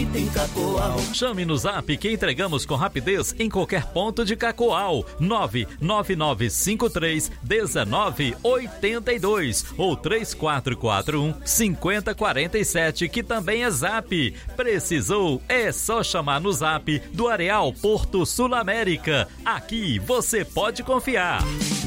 Tem Cacoal. Chame no Zap que entregamos com rapidez em qualquer ponto de Cacoal. 999531982 ou 3441-5047, que também é Zap. Precisou? É só chamar no Zap do Areal Porto Sul América. Aqui você pode confiar.